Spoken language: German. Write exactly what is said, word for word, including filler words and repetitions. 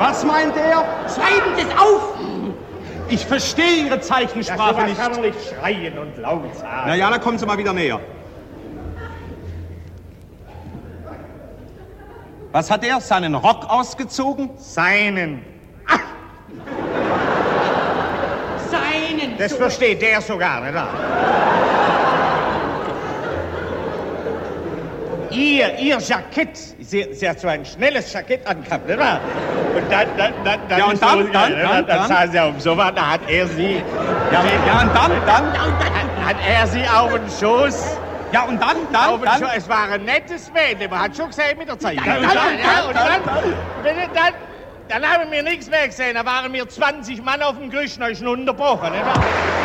Was meint er? Schreiben Sie es auf! Ich verstehe Ihre Zeichensprache nicht. kann man nicht schreien und laut sagen. Na ja, da kommen Sie mal wieder näher. Was hat er? Seinen Rock ausgezogen? Seinen. Seinen. Das versteht der sogar, nicht wahr? Ihr, ihr Jackett, sie, sie hat so ein schnelles Jackett angehabt, nicht wahr? Und dann, dann, dann, dann, Ja, und ist dann, so, dann, ja, dann, dann, dann dann. sah sie auf dem Sofa, da hat er sie, Ja, ja und dann, dann. hat, hat er sie auf den Schoß. Ja, und dann, Auf dann, den dann. Schoß. Es war ein nettes Mädchen, man hat schon gesehen mit der Zeit. Ja, und dann, ja, und dann, dann, dann. dann, dann, dann haben wir nichts mehr gesehen, da waren wir zwanzig Mann auf dem Gerüst, da ist schon unterbrochen, nicht wahr?